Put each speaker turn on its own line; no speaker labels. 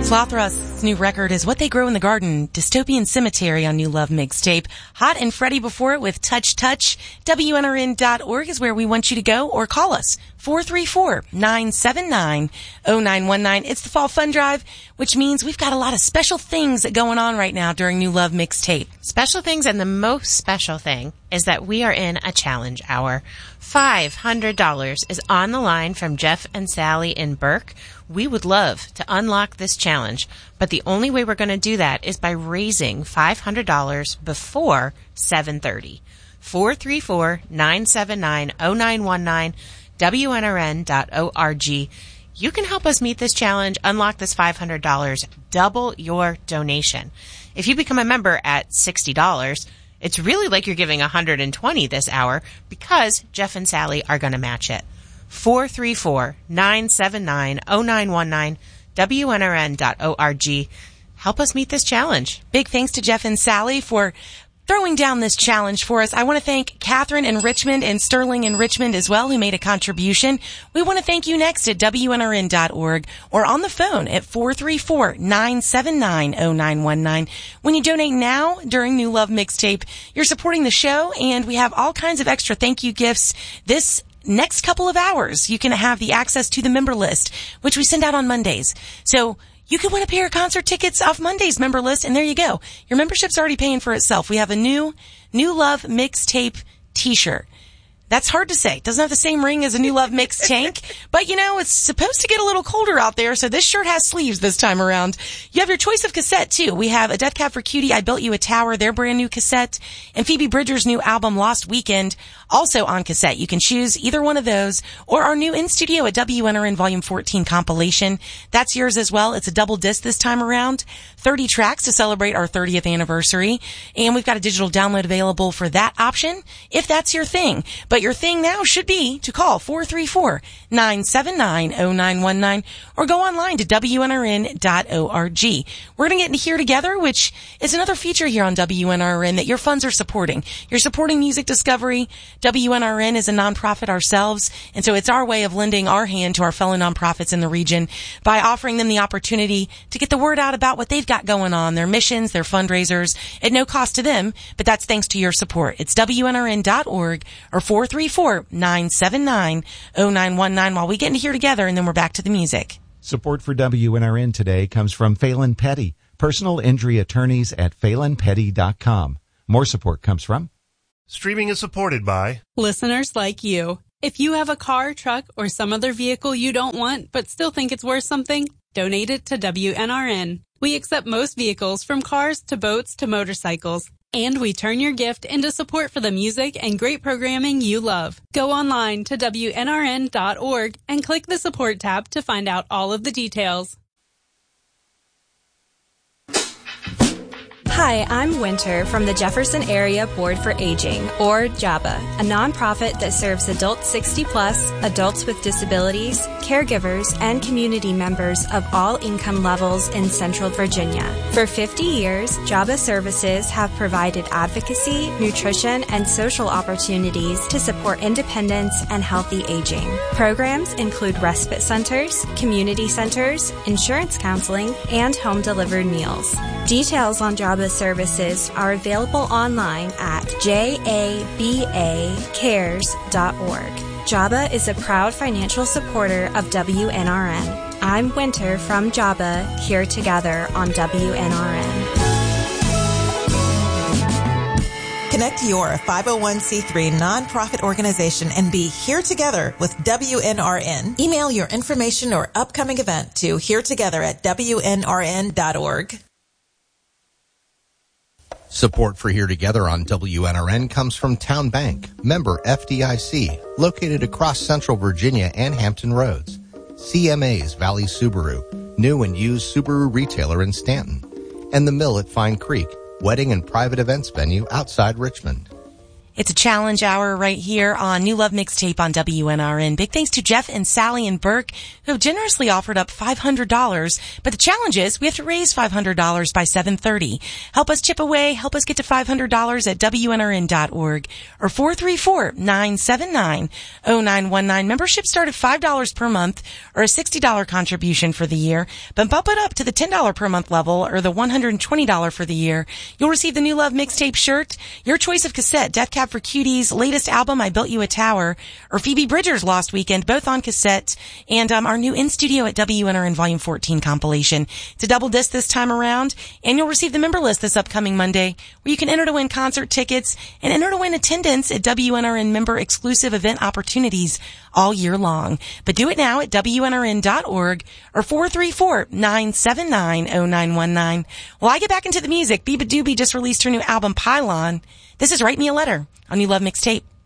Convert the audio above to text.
Slothrust's new record is What They Grow in the Garden, Dystopian Cemetery on New Love Mixtape. Hot and Freddie before it with Touch Touch. WNRN.org is where we want you to go, or call us, 434-979-0919. It's the Fall Fun Drive, which means we've got a lot of special things going on right now during New Love Mixtape.
Special things, and the most special thing is that we are in a challenge hour. $500 is on the line from Jeff and Sally in Burke. We would love to unlock this challenge, but the only way we're going to do that is by raising $500 before 7:30. 434-979-0919, WNRN.org. You can help us meet this challenge, unlock this $500, double your donation. If you become a member at $60, it's really like you're giving $120 this hour because Jeff and Sally are going to match it. 434-979-0919, WNRN.org. Help us meet this challenge.
Big thanks to Jeff and Sally for throwing down this challenge for us. I want to thank Catherine in Richmond and Sterling in Richmond as well, who made a contribution. We want to thank you next at WNRN.org or on the phone at 434-979-0919. When you donate now during New Love Mixtape, you're supporting the show, and we have all kinds of extra thank you gifts this next couple of hours. You can have the access to the member list, which we send out on Mondays. So you could win a pair of concert tickets off Monday's member list, and there you go. Your membership's already paying for itself. We have a new Love Mixtape t-shirt. That's hard to say. Doesn't have the same ring as a New Love Mix tank, but you know, it's supposed to get a little colder out there, so this shirt has sleeves this time around. You have your choice of cassette too. We have a Death Cab for Cutie, I Built You a Tower, their brand new cassette, and Phoebe Bridgers' new album Lost Weekend, also on cassette. You can choose either one of those, or our new In Studio at WNRN Volume 14 compilation. That's yours as well. It's a double disc this time around. 30 tracks to celebrate our 30th anniversary. And we've got a digital download available for that option, if that's your thing. But your thing now should be to call 434-979-0919 or go online to WNRN.org. We're going to get into Here Together, which is another feature here on WNRN that your funds are supporting. You're supporting music discovery. WNRN is a nonprofit ourselves, and so it's our way of lending our hand to our fellow nonprofits in the region by offering them the opportunity to get the word out about what they've got going on, their missions, their fundraisers, at no cost to them, but that's thanks to your support. It's WNRN.org or 434-979-0919 while we get into Here Together, and then we're back to the music.
Support for WNRN today comes from Phelan Petty, personal injury attorneys at PhelanPetty.com. More support comes from
Streaming is supported by
listeners like you. If you have a car, truck, or some other vehicle you don't want but still think it's worth something, donate it to WNRN. We accept most vehicles, from cars to boats to motorcycles. And we turn your gift into support for the music and great programming you love. Go online to WNRN.org and click the support tab to find out all of the details.
Hi, I'm Winter from the Jefferson Area Board for Aging, or JABA, a nonprofit that serves adults 60 plus, adults with disabilities, caregivers, and community members of all income levels in Central Virginia. For 50 years, JABA services have provided advocacy, nutrition, and social opportunities to support independence and healthy aging. Programs include respite centers, community centers, insurance counseling, and home-delivered meals. Details on JABA services are available online at jabacares.org. JABA is a proud financial supporter of WNRN. I'm Winter from JABA, here together on WNRN.
Connect your 501c3 nonprofit organization and be here together with WNRN. Email your information or upcoming event to heretogether@WNRN.org.
Support for Here Together on WNRN comes from Town Bank, member FDIC, located across Central Virginia and Hampton Roads. CMA's Valley Subaru, new and used Subaru retailer in Stanton. And The Mill at Fine Creek, wedding and private events venue outside Richmond.
It's a challenge hour right here on New Love Mixtape on WNRN. Big thanks to Jeff and Sally in Burke, who have generously offered up $500. But the challenge is we have to raise $500 by 7:30. Help us chip away. Help us get to $500 at WNRN.org or 434-979-0919. Memberships start at $5 per month or a $60 contribution for the year. But bump it up to the $10 per month level or the $120 for the year. You'll receive the New Love Mixtape shirt, your choice of cassette, Death Cab for Cutie's latest album, I Built You a Tower, or Phoebe Bridgers' Lost Weekend, both on cassette, and our new In Studio at WNRN Volume 14 compilation. It's a double disc this time around, and you'll receive the member list this upcoming Monday, where you can enter to win concert tickets and enter to win attendance at WNRN member exclusive event opportunities all year long. But do it now at WNRN.org or 434-979-0919. While I get back into the music, Biba Doobie just released her new album, Pylon. This is Write Me a Letter on New Love Mixtape.